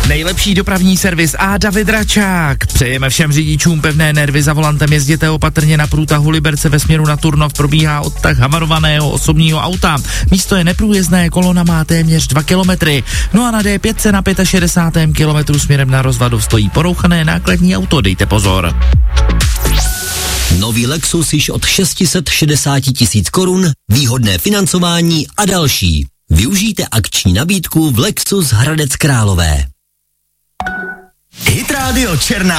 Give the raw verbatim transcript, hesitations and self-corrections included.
Nejlepší dopravní servis a David Račák. Přejeme všem řidičům pevné nervy, za volantem jezděte opatrně, na průtahu Liberce ve směru na Turnov probíhá odtah havarovaného osobního auta. Místo je neprůjezdné, kolona má téměř dva kilometry. No a na D pět na šedesátém pátém kilometru směrem na Rozvadov stojí porouchané nákladní auto, dejte pozor. Nový Lexus již od šest set šedesát tisíc korun, výhodné financování a další. Využijte akční nabídku v Lexus Hradec Králové. Hit Radio Černá